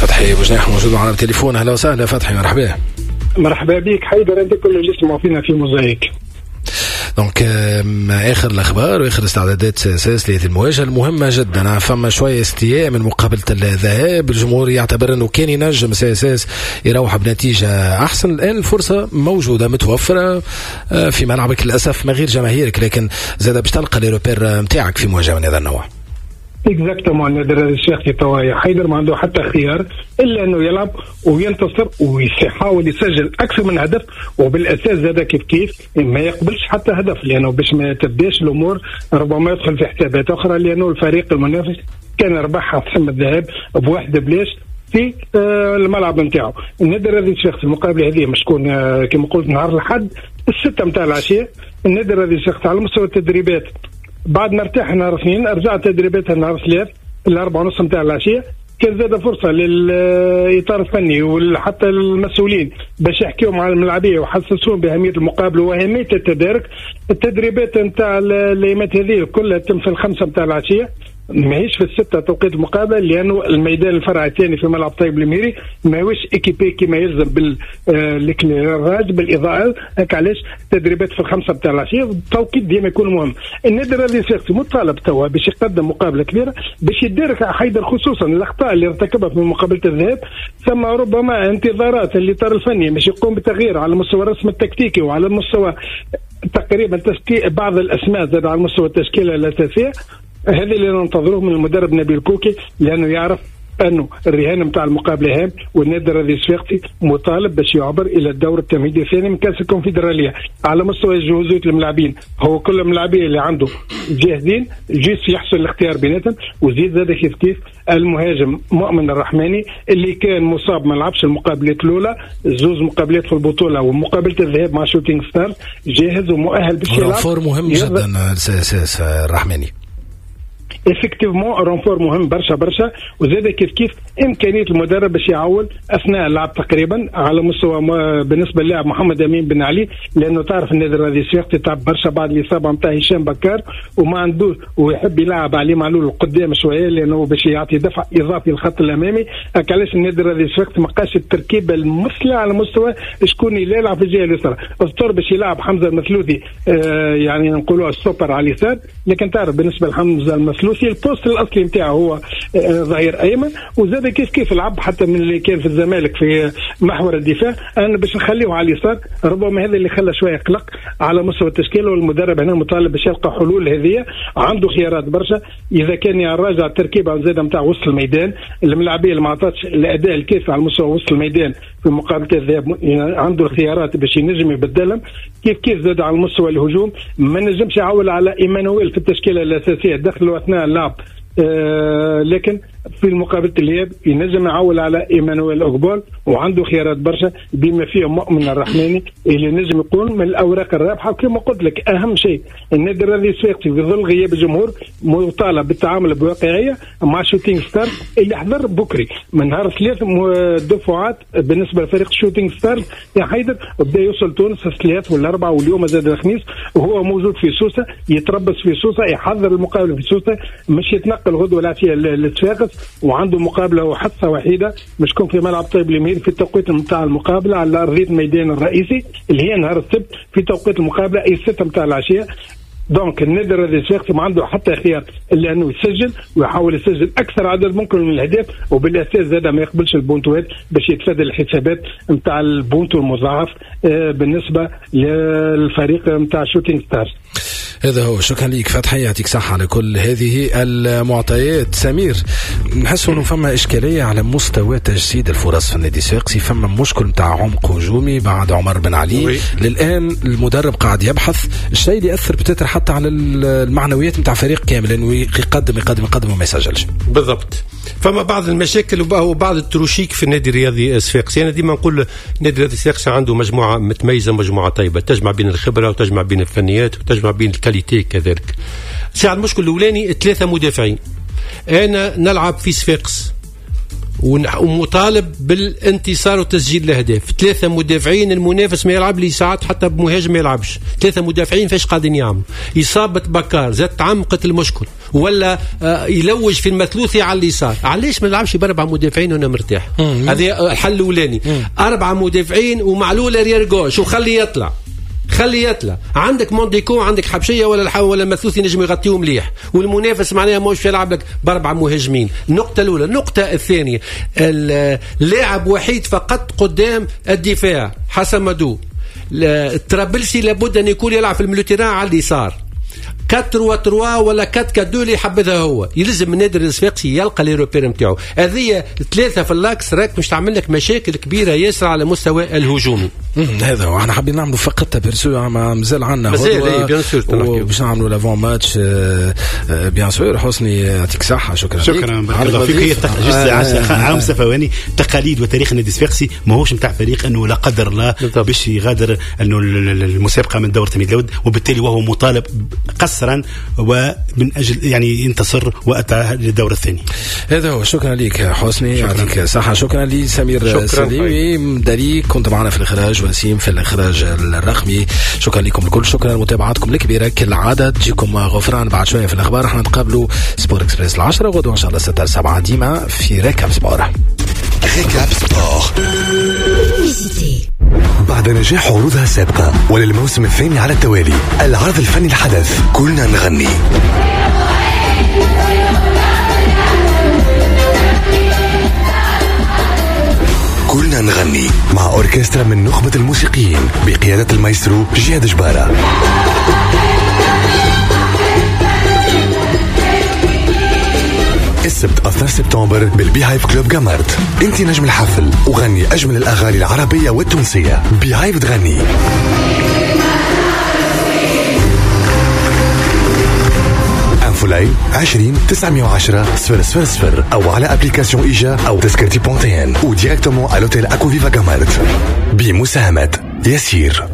فتحي بوجناح موجود معنا بالتليفون. اهلا وسهلا فتحي. مرحبا بك حيدر، انت كل اللي تسمعوا فينا في موزايك. دونك اخر الاخبار واخر استعدادات ساس لهذه المواجهه المهمه جدا. فما شويه استياء من مقابله الذهاب، الجمهور يعتبر انه كان ينجم ساس يروح بنتيجه احسن. الان الفرصه موجوده متوفره في ملعبك للاسف ما غير جماهيرك، لكن زاد باش تلقى ليروبير نتاعك في مواجهه من هذا النوع. اكزاكتومون النادي الشيخ توا حيدر ما عنده حتى خيار الا انه يلعب وينتصر ويحاول يسجل اكثر من هدف، وبالاساس زاد كيف ما يقبلش حتى هدف، لانه باش ما تبداش الامور ربما يدخل في حسابات اخرى، لانه الفريق المنافس كان ربحها في حسم الذهاب بواحد بلاش في الملعب نتاعو. النادي الشيخ في المقابله هذه مش تكون كما قلت نهار الحد 6 متاع العشيه. النادي الشيخ على مستوى التدريبات بعد ما ارتاح نهار 2 رجعت تدريباتها نهار 3 ال4:30 متاع العشيه. كان زاد فرصه للاطار الفني وحتى المسؤولين باش يحكيوا مع الملاعبيه ويحسسوهم باهميه المقابله واهميه التدارك. التدريبات نتاع الايامات هذه كلها تم في 5 متاع العشيه، ماهيش في 6 توقيت المقابله، لانه الميدان الفرع الثاني في ملعب طيب الميري ماهوش ايكيبي كما يلزم بالكليراج بالاضاءه. هكا علاش التدريبات في 5 متاع العشيه، التوقيت ديما يكون مهم. النادي الرياضي مطالب توا باش يقدم مقابله كبيره باش يدارك حيدر، خصوصا الاخطاء اللي ارتكبها في مقابله الذهاب. ثم ربما انتظارات الاطار الفني باش يقوم بتغيير على مستوى الرسم التكتيكي وعلى مستوى تقريبا تشكيل بعض الاسماء زاد على مستوى التشكيله الاساسيه. هذه اللي ننتظروه من المدرب نبيل كوكي، لانه يعرف انه الرهان نتاع المقابله هام، والنادي الرياضي الصفاقسي مطالب باش يعبر الى الدور التمهيدي الثاني من كاس الكونفدراليه. على مستوى جهوزيه الملاعبين، هو كل الملاعبين اللي عنده جاهزين، جيس يحصل الاختيار بيناتهم. وزيد زاد كيف المهاجم مؤمن الرحماني اللي كان مصاب ما لعبش المقابلات الاولى، 2 مقابلات في البطوله ومقابله الذهاب مع شوتينغ ستار، جاهز ومؤهل باش يلعب. رونفور مهم جدا الرحماني. افكتيفمون رونفور مهم برشا. وزاد كيف امكانيه المدرب باش يعول اثناء اللعب تقريبا على مستوى بالنسبه للاعب محمد امين بن علي، لانه تعرف النادي الرياضي الصفاقسي تعب برشا بعد الاصابه نتاع هشام بكار وما عنده، ويحب يلعب علي معلول قدام شويه لانه باش يعطي دفع اضافي للخط الامامي. علاش النادي الرياضي الصفاقسي ما بقاش التركيبه المثلى على مستوى شكون اللي يلعب في الجهه اليسرى. اضطر باش يلعب حمزه المثلوثي يعني نقولوا السوبر على اليسار، لكن تعرف بالنسبه لحمزه المثلوثي البوست الاصلي نتاعه هو ظهير ايمن. وزاد كيف لعب حتى من اللي كان في الزمالك في محور الدفاع، انا باش نخليه على اليسار. ربما هذا اللي خلى شويه قلق على مستوى التشكيله، والمدرب هنا مطالب باش يلقى حلول. هذه عنده خيارات برشا اذا كان يراجع التركيبه زاد نتاع وسط الميدان. الملاعبيه اللي ما عطاتش الاداء الكافي على مستوى وسط الميدان في مقابله الذهاب، عنده الخيارات باش ينجم يبدلهم. كيف زاد على المستوى الهجوم ما نجمش يعول على ايمانويل في التشكيله الاساسيه، دخلوا اثناء اللعب لكن في المقابلة الإياب ينجم يعول على إيمانويل أوغبول، وعنده خيارات برشا بما فيه مؤمن الرحماني اللي نجم يكون من الأوراق الرابحة. وكما قلت لك أهم شيء النادي الرياضي الصفاقسي في ظل غياب الجمهور مطالب بالتعامل بواقعية مع شوتينغ ستار اللي حضر بكري من نهار 3 دفعات بالنسبة لفريق شوتينغ ستار يا حيدر، وبدا يوصل تونس 3 ولا 4 واليوم زاد الخميس، وهو موجود في سوسة يتربص في سوسة يحضر المقابلة في سوسة، مش يتنقل غدوة العشية للصفاقس. وعنده مقابله وحصه وحيده مش تكون في ملعب طيب اليمين في التوقيت نتاع المقابله على ارضيه الميدان الرئيسي اللي هي نهار السبت في توقيت المقابله اي 6 متاع العشيه. دونك النادي الرياضي الصفاقسي ما عنده حتى خيار الا انه يسجل ويحاول يسجل اكثر عدد ممكن من الاهداف، وبالاساس زاد ما يقبلش البونتوات باش يتفادى الحسابات نتاع البونتو المضاعف بالنسبه للفريق نتاع شوتينغ ستارز. هذا هو. شكرا ليك فتحي، يعطيك صحة على كل هذه المعطيات. سمير، نحس انه فما اشكالية على مستوى تجسيد الفرص في النادي الصفاقسي، فما مشكل متاع عمق هجومي بعد عمر بن علي. للآن المدرب قاعد يبحث الشيء اللي يأثر بتتر حتى على المعنويات متاع فريق كامل، انه يقدم وما يسجلش. بالضبط. فما بعض المشاكل وبعض التروشيك في النادي الرياضي الصفاقسي. انا ديما نقول النادي الرياضي الصفاقسي عنده مجموعة متميزة، مجموعة طيبة تجمع بين الخبرة وتجمع بين الفنيات وتجمع بين الكاليتي كذلك. المشكل الأولاني 3 مدافعين. أنا نلعب في صفاقس ومطالب بالانتصار وتسجيل الاهداف. 3 مدافعين، المنافس ما يلعب لي ساعات حتى بمهاجم ما يلعبش. 3 مدافعين فاش قاعدين يعملوا؟ إصابة بكار زاد تعمقت المشكل، ولا يلوج في المثلوثي على اليسار. علاش ما نلعبش ب4 مدافعين وانا مرتاح؟ هذا الحل الاولاني. 4 مدافعين ومعلول ريال جوش وخلي يطلع، خلي يطلع. عندك مونديكو، عندك حبشيه ولا المثلوثي نجم يغطيهم مليح، والمنافس معناها مش يلعب لك ب4 مهاجمين. النقطه الاولى. النقطه الثانيه، اللاعب وحيد فقط قدام الدفاع حسمدو. الطرابلسي لابد ان يكون يلعب في الميليتيران على اليسار 4-3 ولا 4-4-2 اللي يحبذها هو. يلزم النادي الصفاقسي يلقى لي روبير نتاعو. هذه 3 في اللاكس راك مش تعمل لك مشاكل كبيره ياسر على مستوى الهجومي. هذا هو. احنا حابين نعملوا فقط بيرسو، مازال عندنا بيان سور باش نعملوا لافون ماتش بيان سور. حسني يعطيك صحه. شكرا بارك الله فيك. عام ثواني. تقاليد وتاريخ النادي الصفاقسي ماهوش نتاع فريق انه لا قدر الله باش يغادر انه المسابقه من دور تمهيد الود، وبالتالي وهو مطالب قسرا ومن اجل يعني ينتصر واتى للدور الثاني. هذا هو. شكرا لك حسني يعطيك صحه. شكرا لي سمير سليمي مداري، كنت معنا في الاخراج، وسيم في الاخراج الرقمي. شكرا لكم الكل، شكرا لمتابعتكم الكبيره كالعاده. تجيكم غفران بعد شويه في الاخبار. احنا نتقابلوا سبور اكسبريس 10 غدوه ان شاء الله 6-7 ديما في ريكاب سبور. ريكاب سبور. بعد نجاح عروضها السابقة وللموسم الثاني على التوالي، العرض الفني الحدث كلنا نغني كلنا نغني مع أوركسترا من نخبة الموسيقيين بقيادة المايسترو جياد جبارة. السبت 12 سبتمبر بالبيهايف كلوب جامارت. انت نجم الحفل وغني أجمل الأغاني العربية والتونسية. بيهايف تغني. أنفولاي 20 910 000 أو على أبليكاسيون إيجا أو تذكرتي بونتين، أو ديريكتومون على أوتيل أكوفيفا جامارت بمساهمة يسير.